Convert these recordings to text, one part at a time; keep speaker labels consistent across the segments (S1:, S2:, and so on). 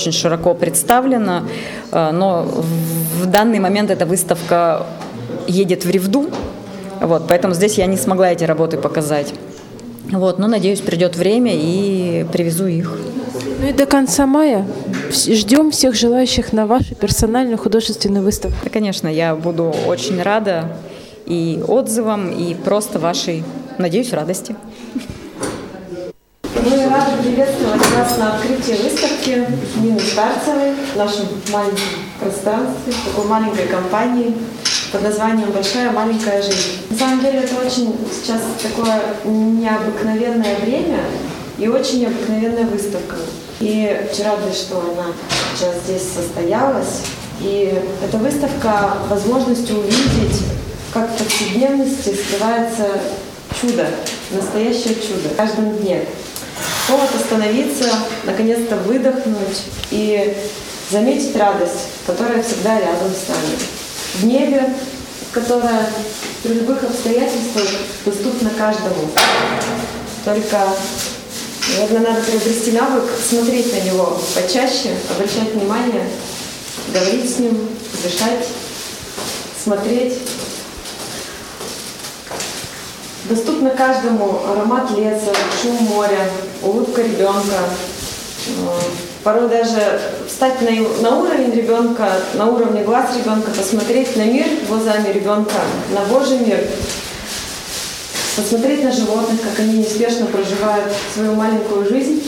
S1: очень широко представлена, но в данный момент эта выставка едет в Ревду, вот, поэтому здесь я не смогла эти работы показать. Вот, но, надеюсь, придет время и привезу их.
S2: Ну и до конца мая ждем всех желающих на вашу персональную художественную выставку.
S1: Да, конечно, я буду очень рада и отзывам, и просто вашей, надеюсь, радости.
S3: Мы рады приветствовать вас на открытии выставки Нины Старцевой в нашем маленьком пространстве, в такой маленькой компании под названием «Большая маленькая жизнь». На самом деле это очень сейчас такое необыкновенное время и очень необыкновенная выставка. И очень рада, что она сейчас здесь состоялась. И эта выставка возможностью увидеть, как в повседневности скрывается чудо, настоящее чудо в каждом дне. Повод остановиться, наконец-то выдохнуть и заметить радость, которая всегда рядом с нами. В небе, которое при любых обстоятельствах доступно каждому. Только, наверное, надо приобрести навык смотреть на него почаще, обращать внимание, говорить с ним, дышать, смотреть. Доступно каждому аромат леса, шум моря, улыбка ребенка. Порой даже встать на уровень ребенка, на уровне глаз ребенка, посмотреть на мир глазами ребенка, на Божий мир, посмотреть на животных, как они неспешно проживают свою маленькую жизнь.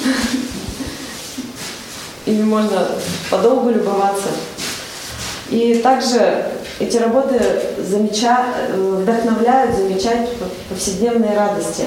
S3: Ими можно подолгу любоваться. И также эти работы вдохновляют замечать повседневные радости.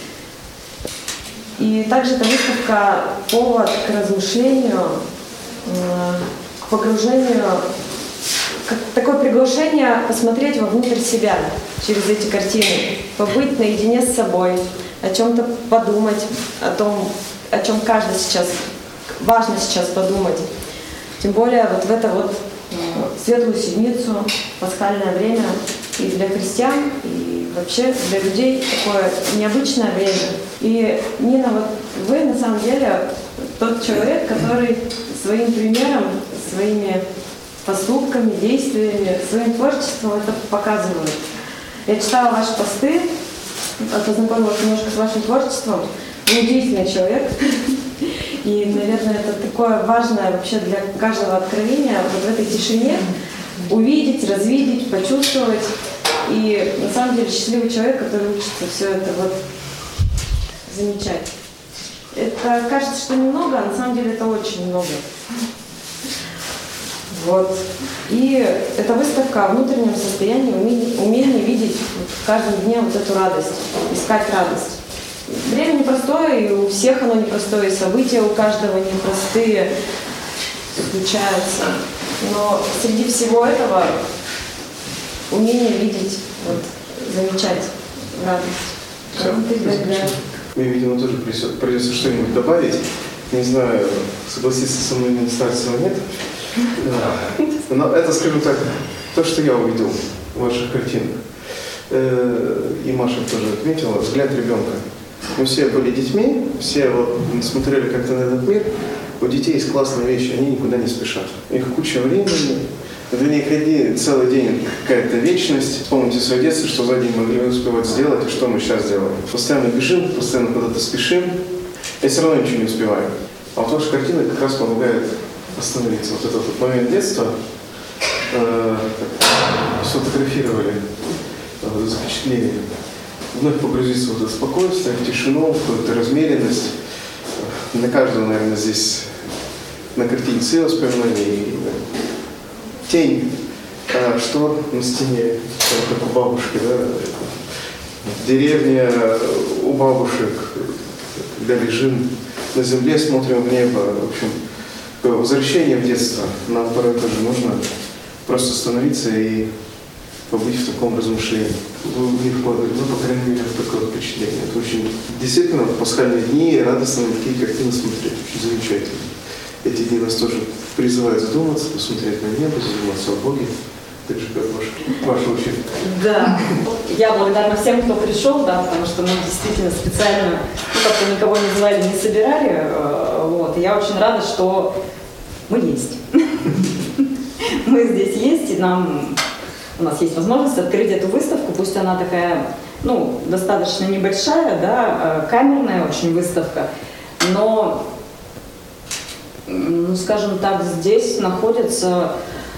S3: И также эта выставка — повод к размышлению, к погружению, такое приглашение посмотреть вовнутрь себя через эти картины, побыть наедине с собой, о чем-то подумать, о том, о чем каждый сейчас важно сейчас подумать. Тем более вот в это вот Светлую Седмицу, пасхальное время и для христиан, и вообще для людей такое необычное время. И, Нина, вот вы на самом деле тот человек, который своим примером, своими поступками, действиями, своим творчеством это показывает. Я читала ваши посты, познакомилась немножко с вашим творчеством. Вы удивительный человек. И, наверное, это такое важное вообще для каждого откровения вот в этой тишине увидеть, развидеть, почувствовать. И на самом деле счастливый человек, который учится все это вот замечать. Это кажется, что немного, а на самом деле это очень много. Вот. И эта выставка о внутреннем состоянии, умении видеть в каждом дне вот эту радость, искать радость. Время непростое, и у всех оно непростое, и события у каждого непростые случаются. Но среди всего этого умение видеть, вот, замечать радость.
S4: Мне, видимо, тоже придется что-нибудь добавить. Не знаю, согласиться со мной Нина Старцева нет. Но это, скажем так, то, что я увидел в ваших картинах. И Маша тоже отметила, взгляд ребенка. Мы все были детьми, все вот смотрели как-то на этот мир. У детей есть классная вещь, они никуда не спешат. Их куча времени, для них целый день какая-то вечность. Вспомните свое детство, что за день могли успевать сделать, и что мы сейчас делаем. Постоянно бежим, постоянно куда-то спешим, и все равно ничего не успеваем. А вот ваша картина как раз помогает остановиться. Вот этот вот момент детства сфотографировали, запечатлели. Вновь погрузиться в это спокойствие, в тишину, в какую-то размеренность. Для каждого, наверное, здесь на картине свои воспоминания. Тень штор на стене, как у бабушки, да? Деревня у бабушек, когда лежим на земле, смотрим в небо. В общем, возвращение в детство. Нам порой тоже нужно просто остановиться и побыть в таком размышлении. Вы не вкладывали, по крайней мере, такое впечатление. Это очень действительно пасхальные дни, радостно на такие картины смотреть. Очень замечательно. Эти дни нас тоже призывают задуматься, посмотреть на небо, задуматься о Боге. Так же, как ваше учение.
S1: Да. Я благодарна всем, кто пришел, да, потому что мы действительно специально, как-то никого не звали, не собирали. Вот. И я очень рада, что мы есть. Мы здесь есть, и у нас есть возможность открыть эту выставку, пусть она такая, ну, достаточно небольшая, да, камерная очень выставка, но, ну, скажем так, здесь находятся,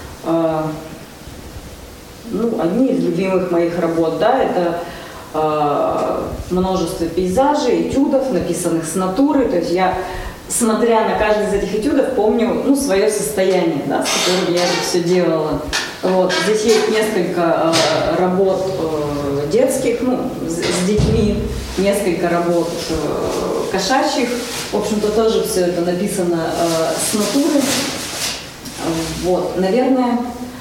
S1: ну, одни из любимых моих работ, да, это множество пейзажей, этюдов, написанных с натуры, то есть я, смотря на каждый из этих этюдов, помню, ну, свое состояние, да, с которым я это все делала. Вот. Здесь есть несколько работ детских, ну, с детьми, несколько работ кошачьих. В общем-то, тоже все это написано с натуры. Вот, наверное,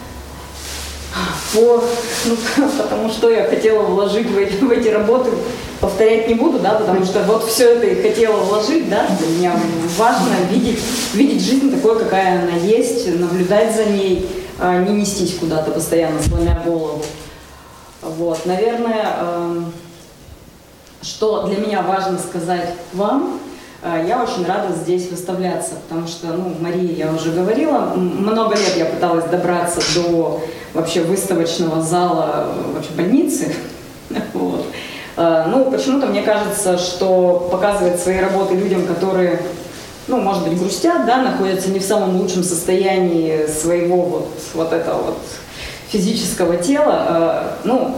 S1: потому что я хотела вложить в эти работы, повторять не буду, да, потому что вот все это и хотела вложить, да, для меня важно видеть жизнь такой, какая она есть, наблюдать за ней, не нестись куда-то постоянно, сломя голову. Вот, наверное, что для меня важно сказать вам, я очень рада здесь выставляться, потому что, ну, Марии я уже говорила, много лет я пыталась добраться до вообще выставочного зала вообще больницы. Вот. Ну, почему-то мне кажется, что показывать свои работы людям, которые, ну, может быть, грустят, да, находятся не в самом лучшем состоянии своего вот этого вот физического тела, ну,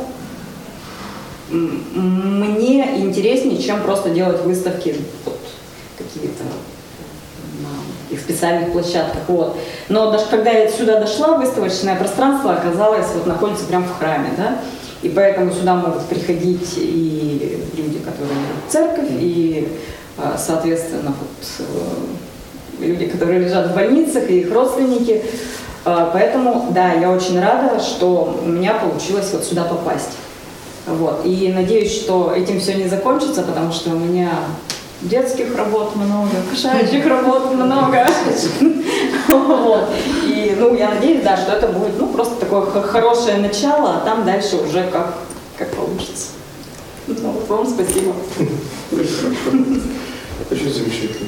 S1: мне интереснее, чем просто делать выставки вот, какие-то на их специальных площадках. Вот. Но даже когда я сюда дошла, выставочное пространство оказалось, вот находится прямо в храме, да, и поэтому сюда могут приходить и люди, которые идут в церковь, и, соответственно, вот, люди, которые лежат в больницах, и их родственники. Поэтому, да, я очень рада, что у меня получилось вот сюда попасть. Вот. И надеюсь, что этим все не закончится, потому что у меня детских работ много, кошачьих работ много. Вот. И, ну, я надеюсь, да, что это будет, ну, просто такое хорошее начало, а там дальше уже как получится. Ну, вам спасибо.
S4: Очень замечательно.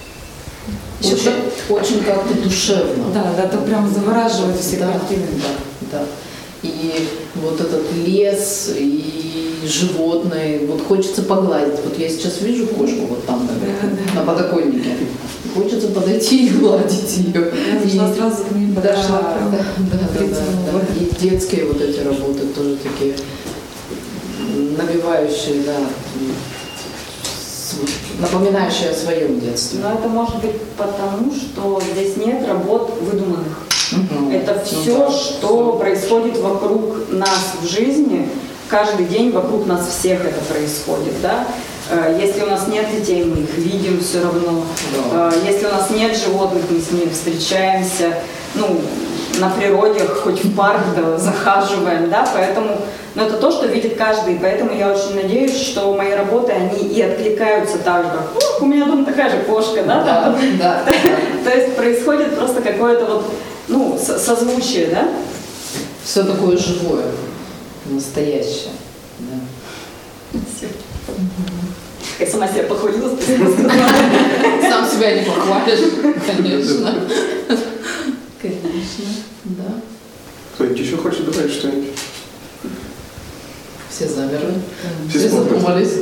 S5: Очень как-то душевно.
S6: Да, это прям завораживает все картины.
S5: Да. И вот этот лес, и животные, вот хочется погладить. Вот я сейчас вижу кошку вот там, на подоконнике. Хочется подойти и гладить ее.
S6: Я зашла сразу к ней подошла.
S5: Да. И детские вот эти работы тоже такие навевающие, да, напоминающие о своем детстве.
S1: Но это может быть потому, что здесь нет работ выдуманных. Это все, что происходит вокруг нас в жизни, каждый день вокруг нас всех это происходит, да? Если у нас нет детей, мы их видим все равно. Если у нас нет животных, мы с ними встречаемся, ну, на природе, хоть в парк, да, захаживаем, да, поэтому, но это то, что видит каждый, поэтому я очень надеюсь, что мои работы, они и откликаются так же, как, у меня дома такая же кошка, да,
S5: Да.
S1: То есть происходит просто какое-то вот, ну, созвучие, да?
S5: Все такое живое, настоящее. Да.
S1: Я сама себя похвалила,
S5: Сам себя не похвалишь, конечно. Конечно, да.
S4: Кто-нибудь еще хочет добавить что-нибудь?
S5: Все замерли.
S4: Все
S5: задумались.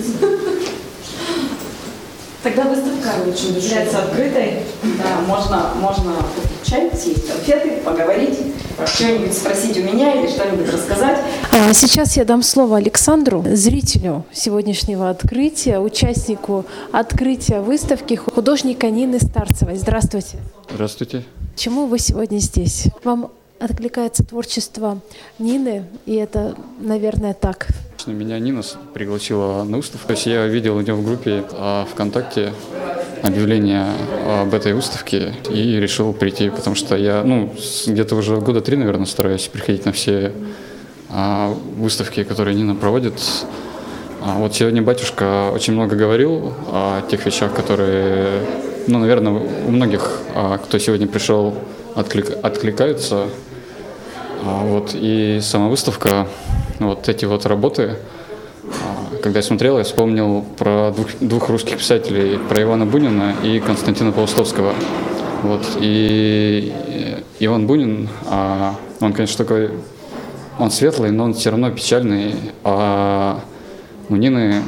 S1: Тогда выставка является открытой. Да, можно попить чай, съесть конфеты, поговорить, что-нибудь спросить у меня или что-нибудь рассказать.
S2: Сейчас я дам слово Александру, зрителю сегодняшнего открытия, участнику открытия выставки художника Нины Старцевой. Здравствуйте.
S7: Здравствуйте.
S2: Почему вы сегодня здесь? Вам откликается творчество Нины, и это, наверное, так.
S7: Меня Нина пригласила на выставку. То есть я видел у нее в группе ВКонтакте объявление об этой выставке и решил прийти, потому что я, где-то уже года 3, наверное, стараюсь приходить на все выставки, которые Нина проводит. Вот сегодня батюшка очень много говорил о тех вещах, которые, наверное, у многих, кто сегодня пришел, откликаются. Вот, и сама выставка, вот эти вот работы, когда я смотрел, я вспомнил про двух русских писателей, про Ивана Бунина и Константина Паустовского. Вот. И Иван Бунин, он, конечно, такой, он светлый, но он все равно печальный. А у Нины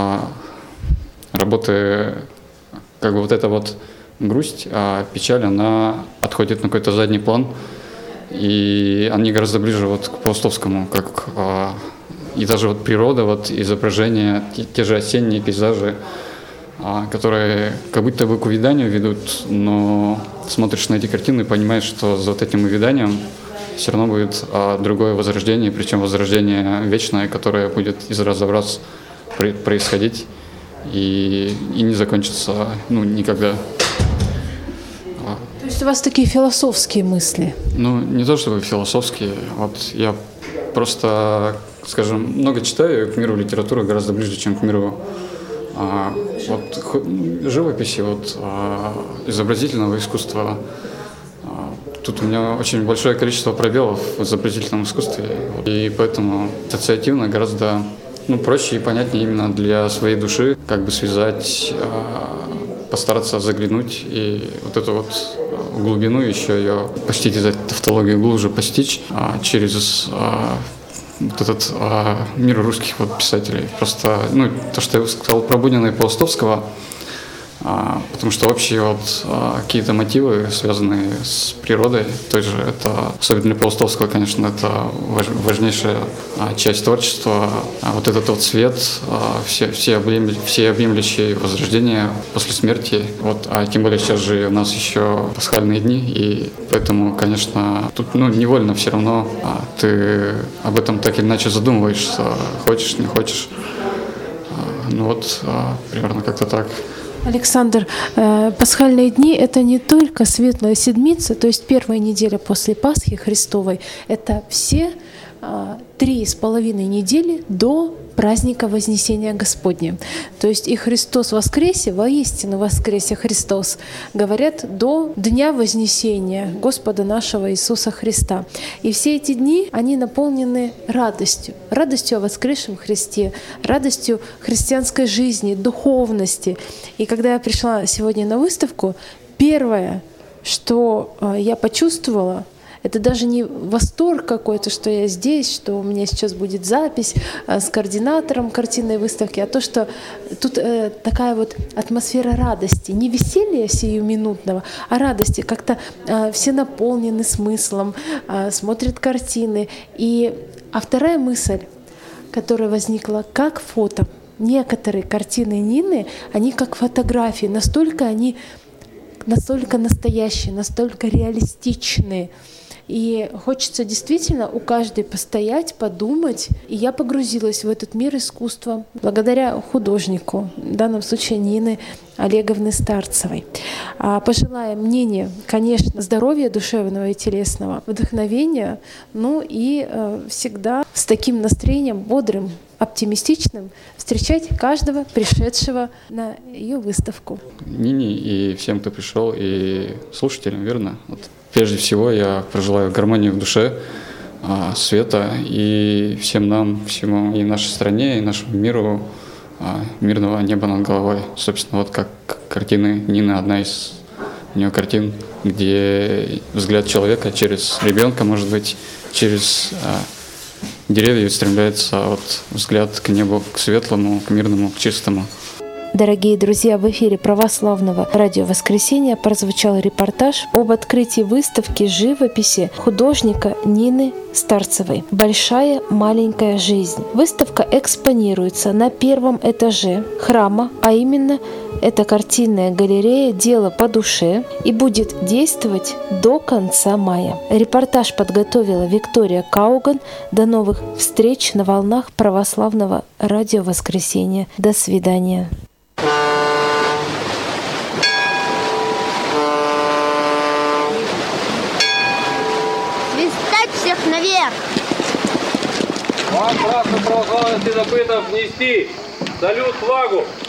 S7: работы, как бы вот эта вот грусть, печаль, она отходит на какой-то задний план. И они гораздо ближе вот к Паустовскому, как и даже вот природа, вот изображения, те же осенние пейзажи, которые как будто бы к увяданию ведут, но смотришь на эти картины и понимаешь, что за вот этим увяданием все равно будет другое возрождение, причем возрождение вечное, которое будет из раза в раз происходить и не закончится никогда.
S2: То есть у вас такие философские мысли?
S7: Ну, не то чтобы философские, вот я просто, скажем, много читаю, к миру литературы гораздо ближе, чем к миру живописи, изобразительного искусства. Тут у меня очень большое количество пробелов в изобразительном искусстве, и поэтому ассоциативно гораздо проще и понятнее именно для своей души, как бы связать, постараться заглянуть и вот эту вот глубину еще ее постичь, тавтологию глубже постичь через вот этот мир русских писателей. Просто, то, что я сказал про Бунина и Паустовского, потому что общие какие-то мотивы, связанные с природой, той же, это, особенно для Паустовского, конечно, это важнейшая часть творчества. Вот этот вот свет, всеобъемлющее возрождение после смерти. А тем более сейчас же у нас еще пасхальные дни, и поэтому, конечно, тут невольно все равно ты об этом так или иначе задумываешься, хочешь, не хочешь. Примерно как-то так.
S2: Александр, пасхальные дни – это не только Светлая Седмица, то есть первая неделя после Пасхи Христовой, это все 3,5 недели до праздника Вознесения Господня. То есть и Христос воскресе, воистину воскресе Христос, говорят, до Дня Вознесения Господа нашего Иисуса Христа. И все эти дни, они наполнены радостью. Радостью о воскресшем Христе, радостью христианской жизни, духовности. И когда я пришла сегодня на выставку, первое, что я почувствовала, это даже не восторг какой-то, что я здесь, что у меня сейчас будет запись с координатором картинной выставки, а то, что тут такая вот атмосфера радости, не веселья сиюминутного, а радости. Как-то все наполнены смыслом, смотрят картины. А вторая мысль, которая возникла, как фото. Некоторые картины Нины, они как фотографии, настолько настоящие, настолько реалистичные. И хочется действительно у каждой постоять, подумать. И я погрузилась в этот мир искусства благодаря художнику, в данном случае Нины Олеговны Старцевой. Пожелаем Нине, конечно, здоровья душевного и телесного, вдохновения, и всегда с таким настроением бодрым, оптимистичным встречать каждого пришедшего на ее выставку.
S7: Нине и всем, кто пришел, и слушателям, верно? Прежде всего я пожелаю гармонии в душе, света, и всем нам, всему и нашей стране, и нашему миру мирного неба над головой. Собственно, как картины Нины, одна из у нее картин, где взгляд человека через ребенка, может быть, через деревья устремляется взгляд к небу, к светлому, к мирному, к чистому.
S2: Дорогие друзья, в эфире православного радио «Воскресенье» прозвучал репортаж об открытии выставки живописи художника Нины Старцевой «Большая маленькая жизнь». Выставка экспонируется на первом этаже храма, а именно эта картинная галерея «Дело по душе» и будет действовать до конца мая. Репортаж подготовила Виктория Кауган. До новых встреч на волнах православного радио «Воскресенье». До свидания.
S8: Свистать всех наверх!
S9: Вам, красных православных следопытов, нести салют, флагу!